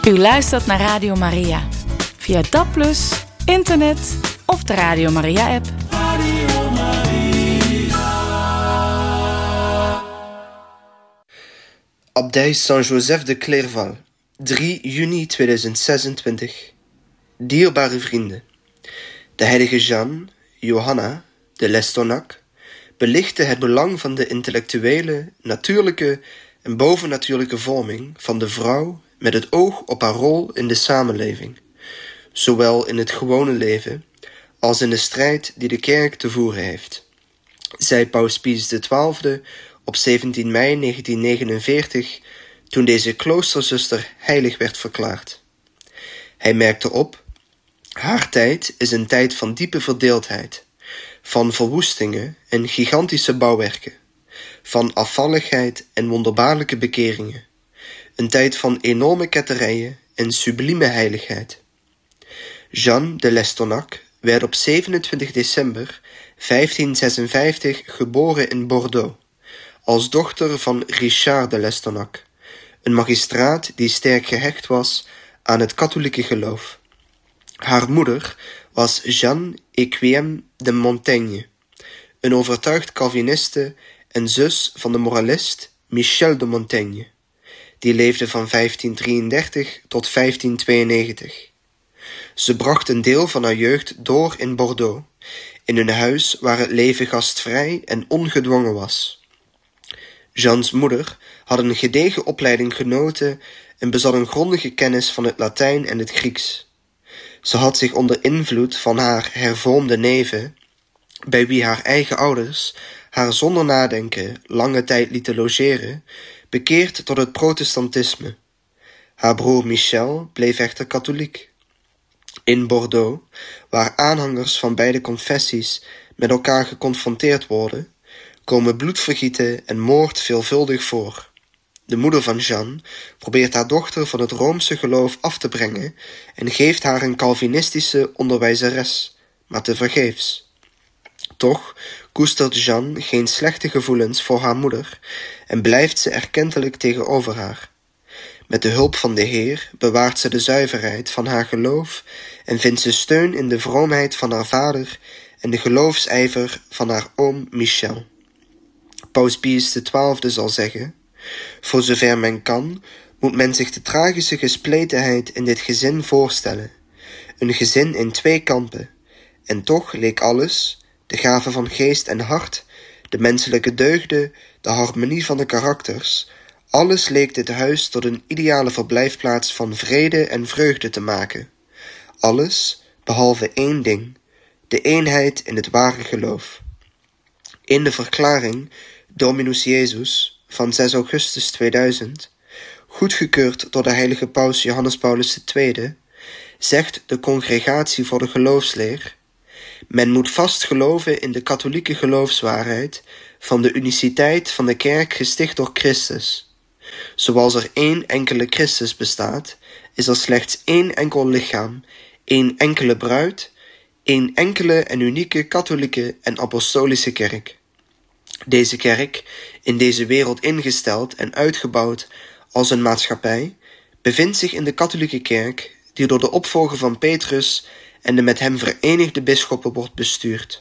U luistert naar Radio Maria. Via DAB+, internet of de Radio Maria-app. Radio Maria. Abdij Saint-Joseph de Clairval, 3 juni 2026. Dierbare vrienden, de heilige Jeanne, Johanna de Lestonnac, belichtte het belang van de intellectuele, natuurlijke en bovennatuurlijke vorming van de vrouw met het oog op haar rol in de samenleving, zowel in het gewone leven als in de strijd die de kerk te voeren heeft, zei Paus Pius XII op 17 mei 1949, toen deze kloosterzuster heilig werd verklaard. Hij merkte op: haar tijd is een tijd van diepe verdeeldheid, van verwoestingen en gigantische bouwwerken, van afvalligheid en wonderbaarlijke bekeringen, een tijd van enorme ketterijen en sublieme heiligheid. Jeanne de Lestonnac werd op 27 december 1556 geboren in Bordeaux, als dochter van Richard de Lestonnac, een magistraat die sterk gehecht was aan het katholieke geloof. Haar moeder was Jeanne Équième de Montaigne, een overtuigd Calviniste en zus van de moralist Michel de Montaigne, die leefde van 1533 tot 1592. Ze bracht een deel van haar jeugd door in Bordeaux, in een huis waar het leven gastvrij en ongedwongen was. Jeanne's moeder had een gedegen opleiding genoten en bezat een grondige kennis van het Latijn en het Grieks. Ze had zich onder invloed van haar hervormde neven, bij wie haar eigen ouders haar zonder nadenken lange tijd lieten logeren, bekeerd tot het protestantisme. Haar broer Michel bleef echter katholiek. In Bordeaux, waar aanhangers van beide confessies met elkaar geconfronteerd worden, komen bloedvergieten en moord veelvuldig voor. De moeder van Jeanne probeert haar dochter van het Roomse geloof af te brengen en geeft haar een Calvinistische onderwijzeres, maar tevergeefs. Toch koestert Jeanne geen slechte gevoelens voor haar moeder en blijft ze erkentelijk tegenover haar. Met de hulp van de Heer bewaart ze de zuiverheid van haar geloof en vindt ze steun in de vroomheid van haar vader en de geloofsijver van haar oom Michel. Paus Pius XII zal zeggen: voor zover men kan, moet men zich de tragische gespletenheid in dit gezin voorstellen. Een gezin in 2 kampen. En toch leek alles, de gave van geest en hart, de menselijke deugden, de harmonie van de karakters, alles leek dit huis tot een ideale verblijfplaats van vrede en vreugde te maken. Alles, behalve 1 ding, de eenheid in het ware geloof. In de verklaring Dominus Jezus van 6 augustus 2000, goedgekeurd door de heilige paus Johannes Paulus II, zegt de Congregatie voor de Geloofsleer: men moet vast geloven in de katholieke geloofswaarheid van de uniciteit van de kerk gesticht door Christus. Zoals er 1 enkele Christus bestaat, is er slechts 1 enkel lichaam, 1 enkele bruid, 1 enkele en unieke katholieke en apostolische kerk. Deze kerk, in deze wereld ingesteld en uitgebouwd als een maatschappij, bevindt zich in de katholieke kerk, die door de opvolger van Petrus en de met hem verenigde bisschoppen wordt bestuurd.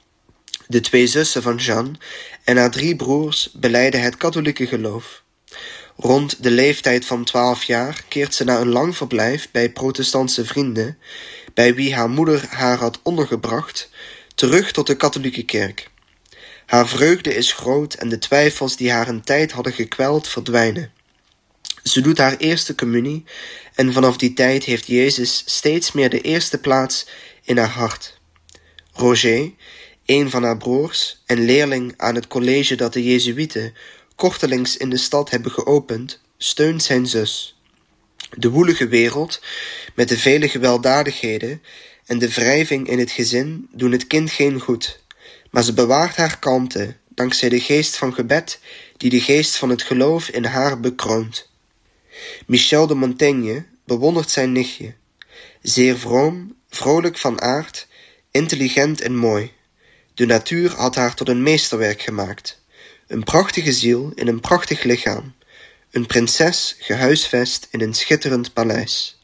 De 2 zussen van Jeanne en haar 3 broers belijden het katholieke geloof. Rond de leeftijd van 12 jaar keert ze na een lang verblijf bij protestantse vrienden, bij wie haar moeder haar had ondergebracht, terug tot de katholieke kerk. Haar vreugde is groot en de twijfels die haar een tijd hadden gekweld verdwijnen. Ze doet haar eerste communie en vanaf die tijd heeft Jezus steeds meer de eerste plaats in haar hart. Roger, een van haar broers en leerling aan het college dat de Jezuïeten kortelings in de stad hebben geopend, steunt zijn zus. De woelige wereld, met de vele gewelddadigheden en de wrijving in het gezin, doen het kind geen goed, maar ze bewaart haar kalmte, dankzij de geest van gebed, die de geest van het geloof in haar bekroont. Michel de Montaigne bewondert zijn nichtje. Zeer vroom, vrolijk van aard, intelligent en mooi. De natuur had haar tot een meesterwerk gemaakt. Een prachtige ziel in een prachtig lichaam. een prinses gehuisvest in een schitterend paleis.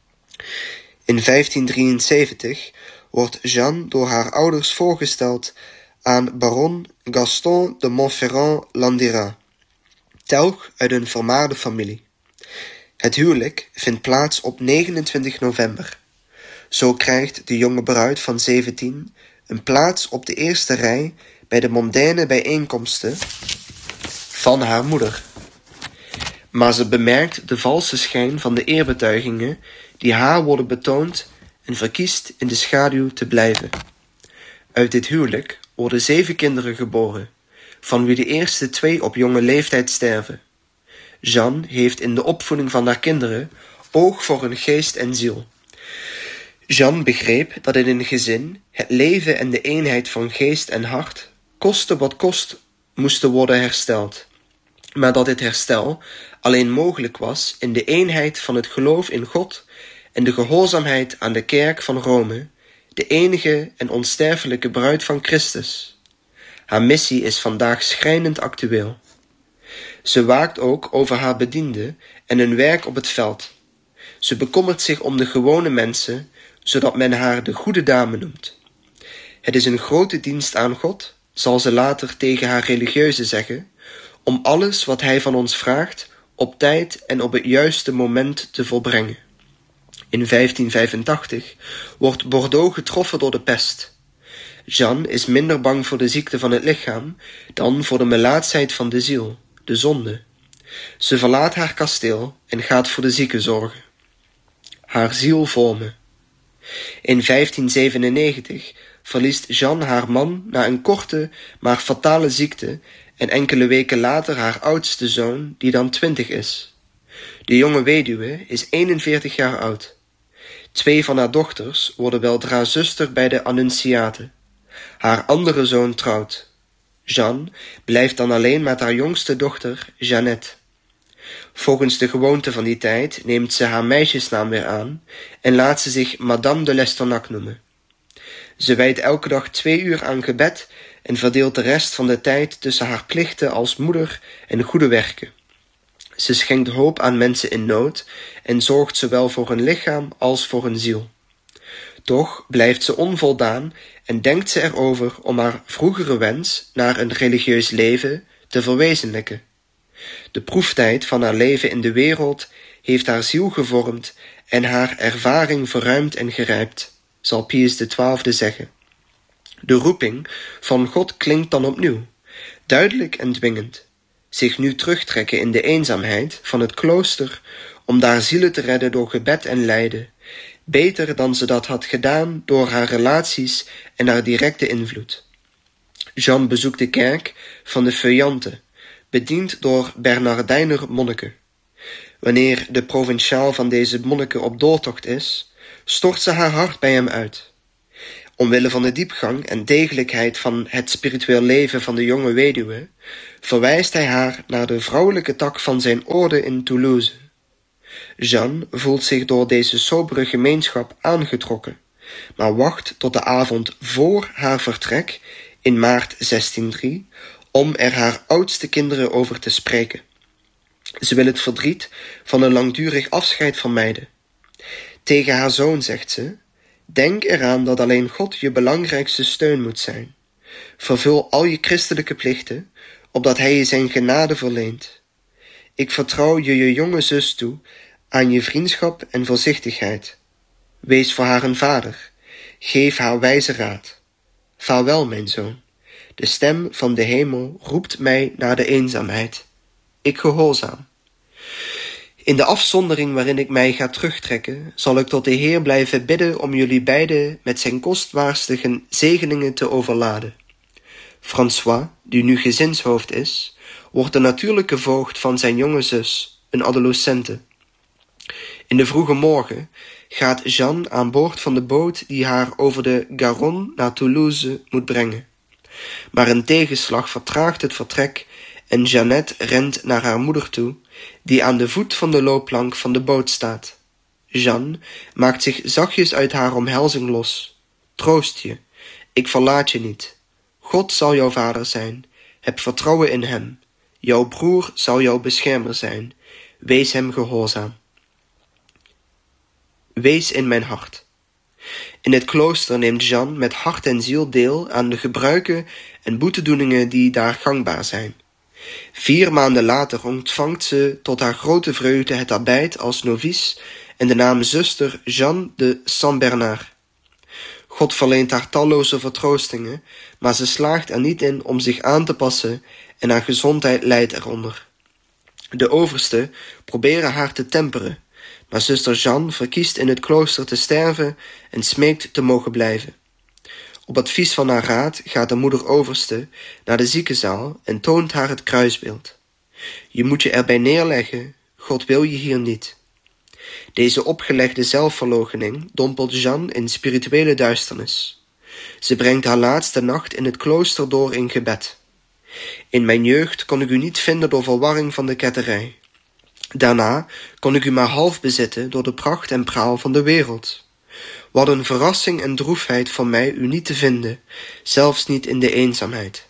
In 1573 wordt Jeanne door haar ouders voorgesteld aan baron Gaston de Montferrand-Landirat, telg uit een vermaarde familie. Het huwelijk vindt plaats op 29 november. Zo krijgt de jonge bruid van 17 een plaats op de eerste rij bij de mondaine bijeenkomsten van haar moeder. Maar ze bemerkt de valse schijn van de eerbetuigingen die haar worden betoond en verkiest in de schaduw te blijven. Uit dit huwelijk worden 7 kinderen geboren, van wie de eerste 2 op jonge leeftijd sterven. Jeanne heeft in de opvoeding van haar kinderen oog voor hun geest en ziel. Jeanne begreep dat in een gezin het leven en de eenheid van geest en hart, koste wat kost, moesten worden hersteld. Maar dat dit herstel alleen mogelijk was in de eenheid van het geloof in God en de gehoorzaamheid aan de kerk van Rome, de enige en onsterfelijke bruid van Christus. Haar missie is vandaag schrijnend actueel. Ze waakt ook over haar bedienden en hun werk op het veld. Ze bekommert zich om de gewone mensen, zodat men haar de goede dame noemt. Het is een grote dienst aan God, zal ze later tegen haar religieuzen zeggen, om alles wat hij van ons vraagt op tijd en op het juiste moment te volbrengen. In 1585 wordt Bordeaux getroffen door de pest. Jeanne is minder bang voor de ziekte van het lichaam dan voor de melaatsheid van de ziel, de zonde. Ze verlaat haar kasteel en gaat voor de zieken zorgen. Haar ziel vormen. In 1597 verliest Jeanne haar man na een korte maar fatale ziekte en enkele weken later haar oudste zoon, die dan 20 is. De jonge weduwe is 41 jaar oud. 2 van haar dochters worden weldra zuster bij de Annunciate. Haar andere zoon trouwt. Jeanne blijft dan alleen met haar jongste dochter, Jeannette. Volgens de gewoonte van die tijd neemt ze haar meisjesnaam weer aan en laat ze zich Madame de Lestonnac noemen. Ze wijdt elke dag 2 uur aan gebed en verdeelt de rest van de tijd tussen haar plichten als moeder en goede werken. Ze schenkt hoop aan mensen in nood en zorgt zowel voor hun lichaam als voor hun ziel. Toch blijft ze onvoldaan en denkt ze erover om haar vroegere wens naar een religieus leven te verwezenlijken. De proeftijd van haar leven in de wereld heeft haar ziel gevormd en haar ervaring verruimd en gerijpt, zal Pius XII zeggen. De roeping van God klinkt dan opnieuw, duidelijk en dwingend. Zich nu terugtrekken in de eenzaamheid van het klooster om daar zielen te redden door gebed en lijden, beter dan ze dat had gedaan door haar relaties en haar directe invloed. Jeanne bezoekt de kerk van de Feuillanten, bediend door Bernardijner monniken. Wanneer de provinciaal van deze monniken op doortocht is, stort ze haar hart bij hem uit. Omwille van de diepgang en degelijkheid van het spiritueel leven van de jonge weduwe, verwijst hij haar naar de vrouwelijke tak van zijn orde in Toulouse. Jeanne voelt zich door deze sobere gemeenschap aangetrokken, maar wacht tot de avond voor haar vertrek in maart 1603 om er haar oudste kinderen over te spreken. Ze wil het verdriet van een langdurig afscheid vermijden. Tegen haar zoon zegt ze: denk eraan dat alleen God je belangrijkste steun moet zijn. Vervul al je christelijke plichten, opdat hij je zijn genade verleent. Ik vertrouw je jonge zus toe aan je vriendschap en voorzichtigheid. Wees voor haar een vader. Geef haar wijze raad. Vaarwel, mijn zoon. De stem van de hemel roept mij naar de eenzaamheid. Ik gehoorzaam. In de afzondering waarin ik mij ga terugtrekken, zal ik tot de Heer blijven bidden om jullie beiden met zijn kostbaarste zegeningen te overladen. François, die nu gezinshoofd is, wordt de natuurlijke voogd van zijn jonge zus, een adolescente. In de vroege morgen gaat Jeanne aan boord van de boot die haar over de Garonne naar Toulouse moet brengen. Maar een tegenslag vertraagt het vertrek en Jeannette rent naar haar moeder toe, die aan de voet van de loopplank van de boot staat. Jeanne maakt zich zachtjes uit haar omhelzing los. Troost je, ik verlaat je niet. God zal jouw vader zijn. Heb vertrouwen in hem. Jouw broer zal jouw beschermer zijn. Wees hem gehoorzaam. Wees in mijn hart. In het klooster neemt Jeanne met hart en ziel deel aan de gebruiken en boetedoeningen die daar gangbaar zijn. 4 maanden later ontvangt ze tot haar grote vreugde het abbeit als novice en de naam zuster Jeanne de Saint-Bernard. God verleent haar talloze vertroostingen, maar ze slaagt er niet in om zich aan te passen en haar gezondheid lijdt eronder. De oversten proberen haar te temperen, maar zuster Jeanne verkiest in het klooster te sterven en smeekt te mogen blijven. Op advies van haar raad gaat de moeder overste naar de ziekenzaal en toont haar het kruisbeeld. Je moet je erbij neerleggen, God wil je hier niet. Deze opgelegde zelfverloochening dompelt Jeanne in spirituele duisternis. Ze brengt haar laatste nacht in het klooster door in gebed. In mijn jeugd kon ik u niet vinden door verwarring van de ketterij. Daarna kon ik u maar half bezitten door de pracht en praal van de wereld. Wat een verrassing en droefheid voor mij u niet te vinden, zelfs niet in de eenzaamheid.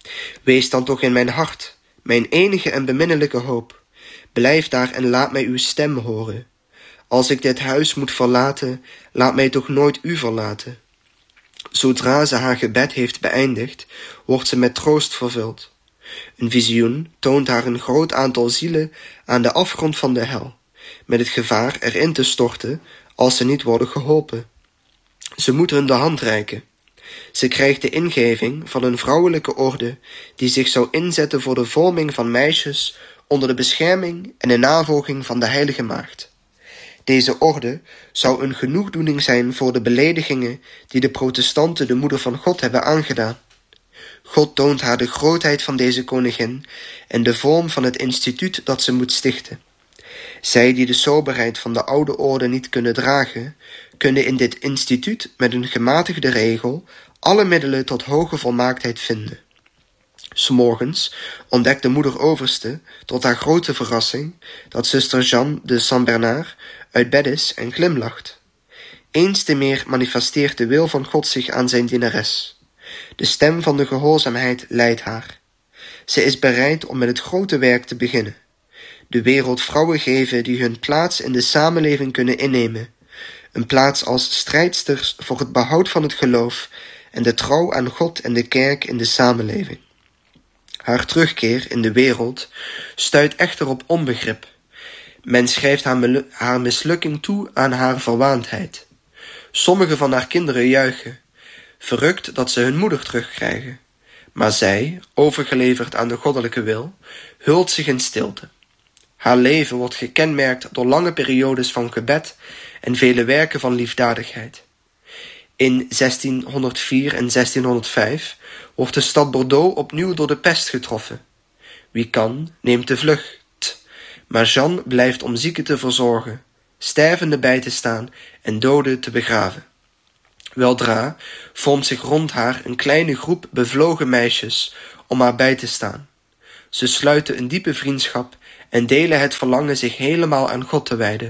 Wees dan toch in mijn hart, mijn enige en beminnelijke hoop. Blijf daar en laat mij uw stem horen. Als ik dit huis moet verlaten, laat mij toch nooit u verlaten. Zodra ze haar gebed heeft beëindigd, wordt ze met troost vervuld. Een visioen toont haar een groot aantal zielen aan de afgrond van de hel, met het gevaar erin te storten als ze niet worden geholpen. Ze moet hun de hand reiken. Ze krijgt de ingeving van een vrouwelijke orde die zich zou inzetten voor de vorming van meisjes onder de bescherming en de navolging van de heilige maagd. Deze orde zou een genoegdoening zijn voor de beledigingen die de protestanten de moeder van God hebben aangedaan. God toont haar de grootheid van deze koningin en de vorm van het instituut dat ze moet stichten. Zij die de soberheid van de oude orde niet kunnen dragen, kunnen in dit instituut met een gematigde regel alle middelen tot hoge volmaaktheid vinden. 's Morgens ontdekt de moeder overste, tot haar grote verrassing, dat zuster Jeanne de Saint-Bernard uit bed is en glimlacht. Eens te meer manifesteert de wil van God zich aan zijn dienares. De stem van de gehoorzaamheid leidt haar. Ze is bereid om met het grote werk te beginnen. De wereld vrouwen geven die hun plaats in de samenleving kunnen innemen. Een plaats als strijdsters voor het behoud van het geloof en de trouw aan God en de kerk in de samenleving. Haar terugkeer in de wereld stuit echter op onbegrip. Men schrijft haar mislukking toe aan haar verwaandheid. Sommige van haar kinderen juichen, verrukt dat ze hun moeder terugkrijgen. Maar zij, overgeleverd aan de goddelijke wil, hult zich in stilte. Haar leven wordt gekenmerkt door lange periodes van gebed en vele werken van liefdadigheid. In 1604 en 1605 wordt de stad Bordeaux opnieuw door de pest getroffen. Wie kan, neemt de vlucht, maar Jeanne blijft om zieken te verzorgen, stervenden bij te staan en doden te begraven. Weldra vormt zich rond haar een kleine groep bevlogen meisjes om haar bij te staan. Ze sluiten een diepe vriendschap en delen het verlangen zich helemaal aan God te wijden.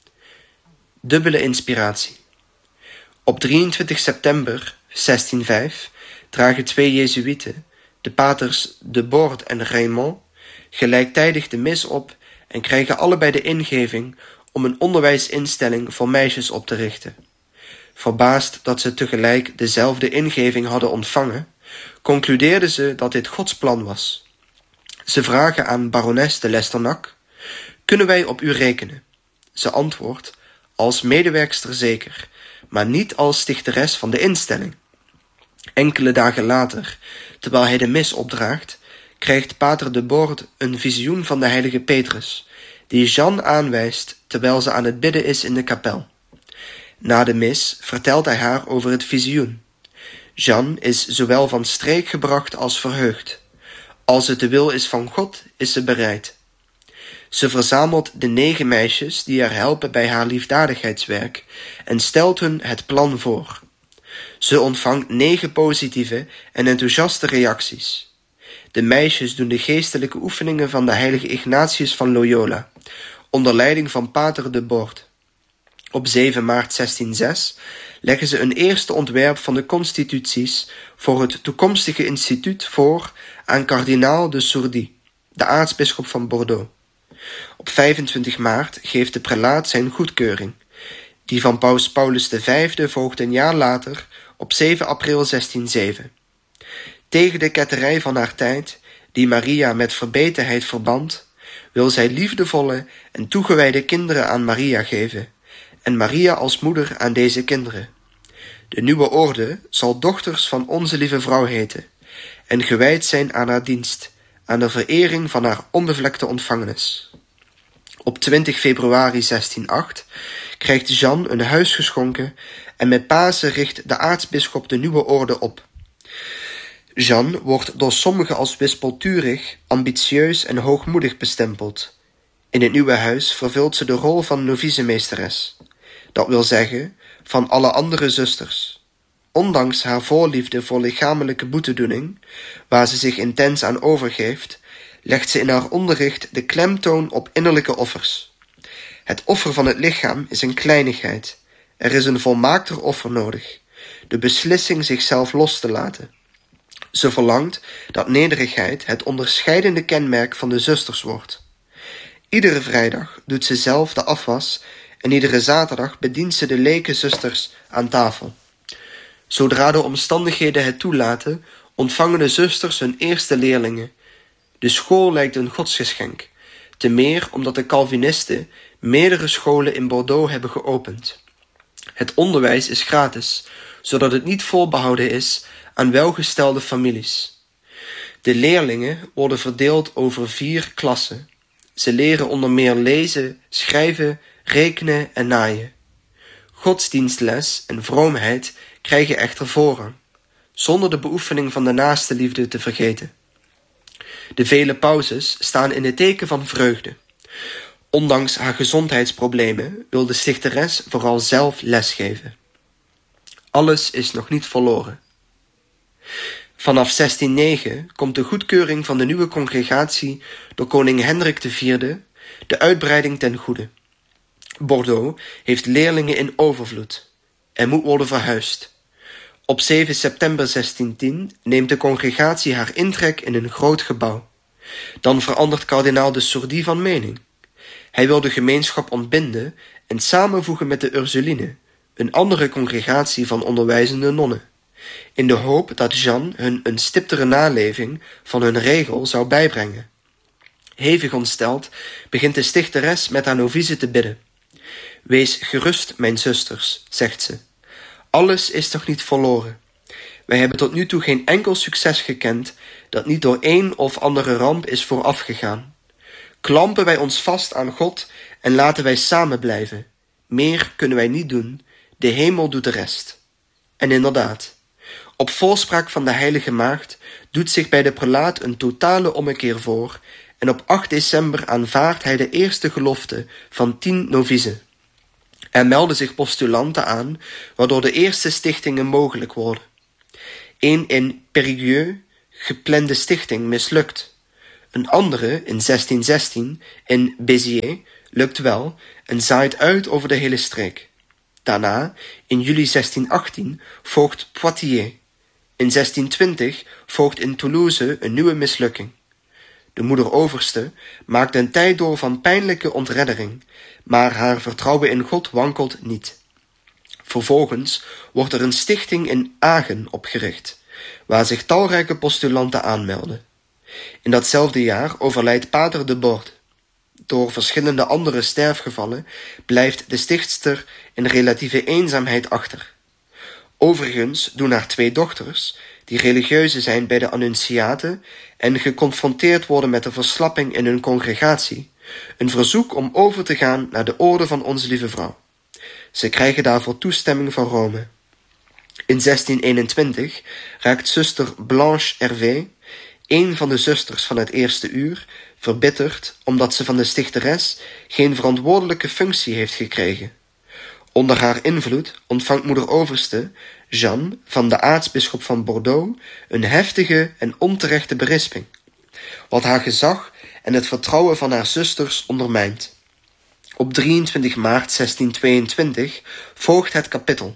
Dubbele inspiratie. Op 23 september 1605 dragen 2 Jezuïeten, de paters de Borde en Raymond, gelijktijdig de mis op en krijgen allebei de ingeving om een onderwijsinstelling voor meisjes op te richten. Verbaasd dat ze tegelijk dezelfde ingeving hadden ontvangen, concludeerden ze dat dit Gods plan was. Ze vragen aan barones de Lesternac: kunnen wij op u rekenen? Ze antwoordt: als medewerkster zeker, maar niet als stichteres van de instelling. Enkele dagen later, terwijl hij de mis opdraagt, krijgt pater de Borde een visioen van de heilige Petrus, die Jeanne aanwijst terwijl ze aan het bidden is in de kapel. Na de mis vertelt hij haar over het visioen. Jeanne is zowel van streek gebracht als verheugd. Als het de wil is van God, is ze bereid. Ze verzamelt de 9 meisjes die haar helpen bij haar liefdadigheidswerk en stelt hun het plan voor. Ze ontvangt 9 positieve en enthousiaste reacties. De meisjes doen de geestelijke oefeningen van de heilige Ignatius van Loyola, onder leiding van pater de Borde. Op 7 maart 1606 leggen ze een eerste ontwerp van de constituties voor het toekomstige instituut voor aan kardinaal de Sourdis, de aartsbisschop van Bordeaux. Op 25 maart geeft de prelaat zijn goedkeuring. Die van paus Paulus V volgt een jaar later op 7 april 1607. Tegen de ketterij van haar tijd, die Maria met verbetenheid verband, wil zij liefdevolle en toegewijde kinderen aan Maria geven, en Maria als moeder aan deze kinderen. De nieuwe orde zal dochters van Onze Lieve Vrouw heten, en gewijd zijn aan haar dienst, aan de verering van haar onbevlekte ontvangenis. Op 20 februari 1608 krijgt Jeanne een huis geschonken en met Pasen richt de aartsbisschop de nieuwe orde op. Jeanne wordt door sommigen als wispelturig, ambitieus en hoogmoedig bestempeld. In het nieuwe huis vervult ze de rol van novicemeesteres. Dat wil zeggen, van alle andere zusters. Ondanks haar voorliefde voor lichamelijke boetedoening, waar ze zich intens aan overgeeft, legt ze in haar onderricht de klemtoon op innerlijke offers. Het offer van het lichaam is een kleinigheid. Er is een volmaakter offer nodig, de beslissing zichzelf los te laten. Ze verlangt dat nederigheid het onderscheidende kenmerk van de zusters wordt. Iedere vrijdag doet ze zelf de afwas en iedere zaterdag bedient ze de leekenzusters aan tafel. Zodra de omstandigheden het toelaten, ontvangen de zusters hun eerste leerlingen. De school lijkt een godsgeschenk, te meer omdat de Calvinisten meerdere scholen in Bordeaux hebben geopend. Het onderwijs is gratis, zodat het niet voorbehouden is aan welgestelde families. De leerlingen worden verdeeld over 4 klassen. Ze leren onder meer lezen, schrijven, rekenen en naaien. Godsdienstles en vroomheid krijgen echter voorrang, zonder de beoefening van de naaste liefde te vergeten. De vele pauzes staan in het teken van vreugde. Ondanks haar gezondheidsproblemen wil de stichteres vooral zelf lesgeven. Alles is nog niet verloren. Vanaf 1609 komt de goedkeuring van de nieuwe congregatie door koning Hendrik IV, de uitbreiding ten goede. Bordeaux heeft leerlingen in overvloed. Er moet worden verhuisd. Op 7 september 1610 neemt de congregatie haar intrek in een groot gebouw. Dan verandert kardinaal de Sourdis van mening. Hij wil de gemeenschap ontbinden en samenvoegen met de Ursulinen, een andere congregatie van onderwijzende nonnen, in de hoop dat Jeanne hun een stiptere naleving van hun regel zou bijbrengen. Hevig ontsteld begint de stichteres met haar novice te bidden. Wees gerust, mijn zusters, zegt ze. Alles is toch niet verloren. Wij hebben tot nu toe geen enkel succes gekend dat niet door een of andere ramp is voorafgegaan. Klampen wij ons vast aan God en laten wij samen blijven. Meer kunnen wij niet doen, de hemel doet de rest. En inderdaad, op voorspraak van de heilige maagd doet zich bij de prelaat een totale ommekeer voor en op 8 december aanvaardt hij de eerste gelofte van 10 novicen. Er melden zich postulanten aan, waardoor de eerste stichtingen mogelijk worden. Een in Périgueux geplande stichting mislukt. Een andere in 1616 in Béziers lukt wel en zaait uit over de hele streek. Daarna, in juli 1618, volgt Poitiers. In 1620 volgt in Toulouse een nieuwe mislukking. De moeder overste maakt een tijd door van pijnlijke ontreddering, maar haar vertrouwen in God wankelt niet. Vervolgens wordt er een stichting in Agen opgericht, waar zich talrijke postulanten aanmelden. In datzelfde jaar overlijdt Pater de Bord. Door verschillende andere sterfgevallen blijft de stichtster in relatieve eenzaamheid achter. Overigens doen haar 2 dochters, die religieuzen zijn bij de Annunciaten en geconfronteerd worden met de verslapping in hun congregatie, een verzoek om over te gaan naar de orde van Onze Lieve Vrouw. Ze krijgen daarvoor toestemming van Rome. In 1621 raakt zuster Blanche Hervé, een van de zusters van het eerste uur, verbitterd omdat ze van de stichteres geen verantwoordelijke functie heeft gekregen. Onder haar invloed ontvangt moeder overste, Jeanne, van de aartsbisschop van Bordeaux, een heftige en onterechte berisping, wat haar gezag en het vertrouwen van haar zusters ondermijnt. Op 23 maart 1622 volgt het kapittel.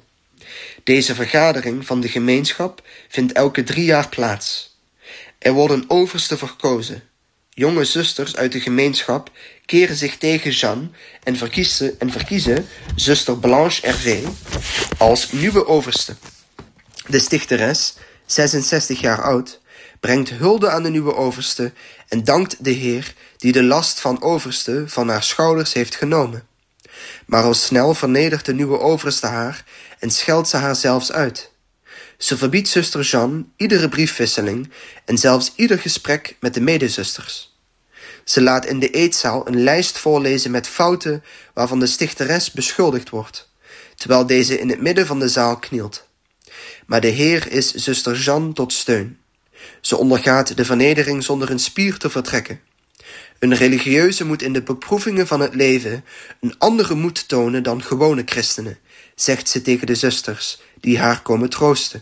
Deze vergadering van de gemeenschap vindt elke 3 jaar plaats. Er worden oversten verkozen. jonge zusters uit de gemeenschap keren zich tegen Jeanne en verkiezen zuster Blanche Hervé als nieuwe overste. De stichteres, 66 jaar oud, brengt hulde aan de nieuwe overste en dankt de Heer die de last van overste van haar schouders heeft genomen. Maar al snel vernedert de nieuwe overste haar en scheldt ze haar zelfs uit. Ze verbiedt zuster Jeanne iedere briefwisseling en zelfs ieder gesprek met de medezusters. Ze laat in de eetzaal een lijst voorlezen met fouten waarvan de stichteres beschuldigd wordt, terwijl deze in het midden van de zaal knielt. Maar de Heer is zuster Jeanne tot steun. Ze ondergaat de vernedering zonder een spier te vertrekken. Een religieuze moet in de beproevingen van het leven een andere moed tonen dan gewone christenen, zegt ze tegen de zusters die haar komen troosten.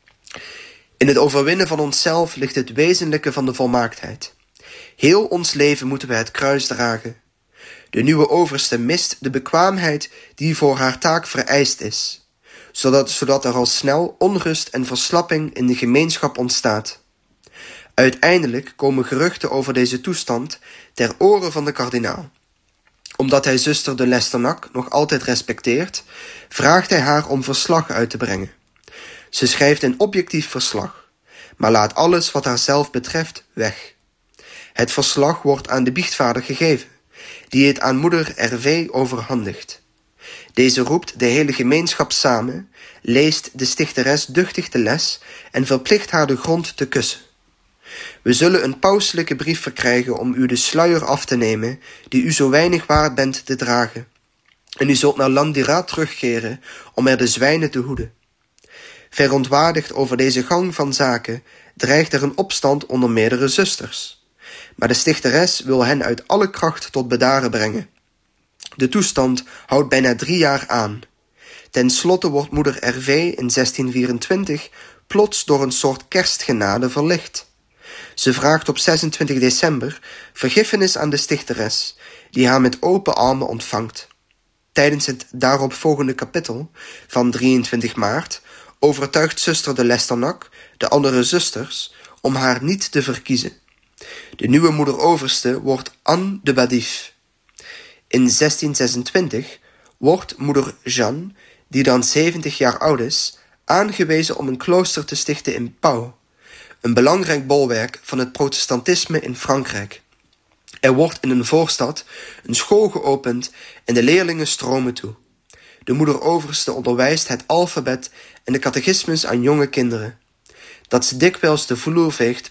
In het overwinnen van onszelf ligt het wezenlijke van de volmaaktheid. Heel ons leven moeten we het kruis dragen. De nieuwe overste mist de bekwaamheid die voor haar taak vereist is, zodat er al snel onrust en verslapping in de gemeenschap ontstaat. Uiteindelijk komen geruchten over deze toestand ter oren van de kardinaal. Omdat hij zuster de Lesternac nog altijd respecteert, vraagt hij haar om verslag uit te brengen. Ze schrijft een objectief verslag, maar laat alles wat haarzelf betreft weg. Het verslag wordt aan de biechtvader gegeven, die het aan moeder Hervé overhandigt. Deze roept de hele gemeenschap samen, leest de stichteres duchtig de les en verplicht haar de grond te kussen. We zullen een pauselijke brief verkrijgen om u de sluier af te nemen die u zo weinig waard bent te dragen. En u zult naar Landira terugkeren om er de zwijnen te hoeden. Verontwaardigd over deze gang van zaken dreigt er een opstand onder meerdere zusters. Maar de stichteres wil hen uit alle kracht tot bedaren brengen. De toestand houdt bijna 3 jaar aan. Ten slotte wordt moeder Hervé in 1624 plots door een soort kerstgenade verlicht. Ze vraagt op 26 december vergiffenis aan de stichteres, die haar met open armen ontvangt. Tijdens het daaropvolgende kapittel van 23 maart overtuigt zuster de Lesternac de andere zusters om haar niet te verkiezen. De nieuwe moeder-overste wordt Anne de Badif. In 1626 wordt moeder Jeanne, die dan 70 jaar oud is, aangewezen om een klooster te stichten in Pau, een belangrijk bolwerk van het protestantisme in Frankrijk. Er wordt in een voorstad een school geopend en de leerlingen stromen toe. De moeder-overste onderwijst het alfabet en de catechismus aan jonge kinderen. Dat ze dikwijls de vloer veegt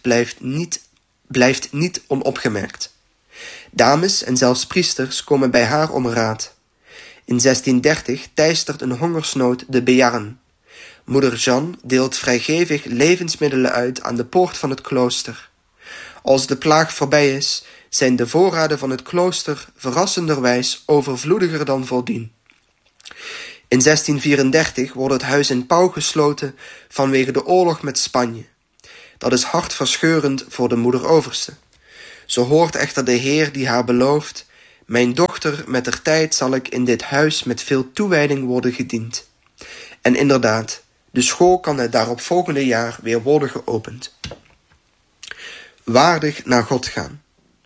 blijft niet onopgemerkt. Dames en zelfs priesters komen bij haar om raad. In 1630 teistert een hongersnood de Béarn. Moeder Jeanne deelt vrijgevig levensmiddelen uit aan de poort van het klooster. Als de plaag voorbij is, zijn de voorraden van het klooster verrassenderwijs overvloediger dan voordien. In 1634 wordt het huis in Pau gesloten vanwege de oorlog met Spanje. Dat is hartverscheurend voor de moeder-overste. Zo hoort echter de Heer die haar belooft: mijn dochter, mettertijd zal ik in dit huis met veel toewijding worden gediend. En inderdaad, de school kan het daaropvolgende jaar weer worden geopend. Waardig naar God gaan.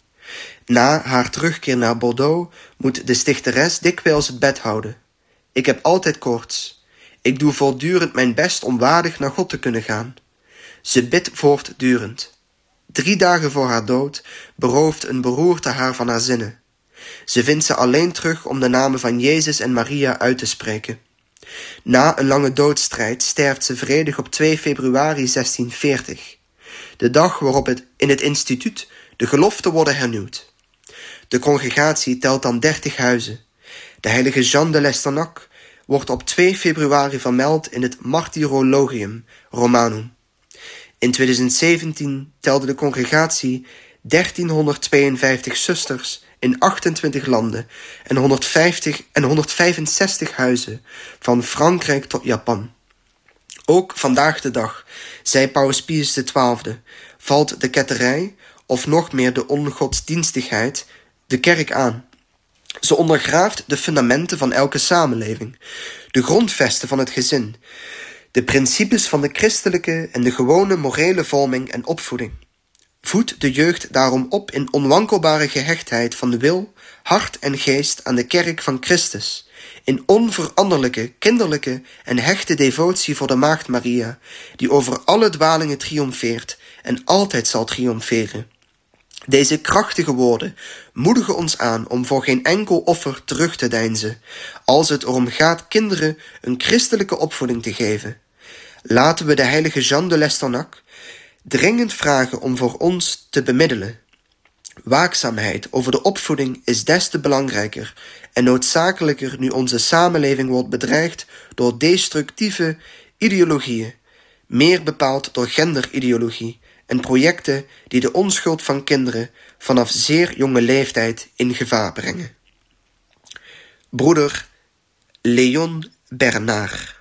Na haar terugkeer naar Bordeaux moet de stichteres dikwijls het bed houden. Ik heb altijd koorts. Ik doe voortdurend mijn best om waardig naar God te kunnen gaan. Ze bidt voortdurend. 3 dagen voor haar dood berooft een beroerte haar van haar zinnen. Ze vindt ze alleen terug om de namen van Jezus en Maria uit te spreken. Na een lange doodstrijd sterft ze vredig op 2 februari 1640. De dag waarop in het instituut de geloften worden hernieuwd. De congregatie telt dan 30 huizen. De heilige Jeanne de Lesternac wordt op 2 februari vermeld in het Martyrologium Romanum. In 2017 telde de congregatie 1352 zusters in 28 landen en 165 huizen, van Frankrijk tot Japan. Ook vandaag de dag, zei Paus Pius XII, valt de ketterij, of nog meer de ongodsdienstigheid, de kerk aan. Ze ondergraaft de fundamenten van elke samenleving, de grondvesten van het gezin, de principes van de christelijke en de gewone morele vorming en opvoeding. Voed de jeugd daarom op in onwankelbare gehechtheid van wil, hart en geest aan de kerk van Christus, in onveranderlijke, kinderlijke en hechte devotie voor de Maagd Maria, die over alle dwalingen triomfeert en altijd zal triomferen. Deze krachtige woorden moedigen ons aan om voor geen enkel offer terug te deinzen, als het erom gaat kinderen een christelijke opvoeding te geven. Laten we de heilige Jeanne de Lesternac dringend vragen om voor ons te bemiddelen. Waakzaamheid over de opvoeding is des te belangrijker en noodzakelijker nu onze samenleving wordt bedreigd door destructieve ideologieën, meer bepaald door genderideologie en projecten die de onschuld van kinderen vanaf zeer jonge leeftijd in gevaar brengen. Broeder Leon Bernard.